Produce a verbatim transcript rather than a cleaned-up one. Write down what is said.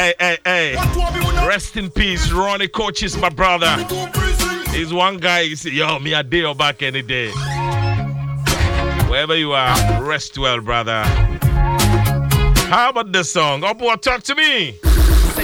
hey, hey, hey. Rest in peace, Ronnie Coaches, my brother. He's one guy, he say, yo, me a day or back any day. Wherever you are, rest well, brother. How about this song? Opo, talk to me.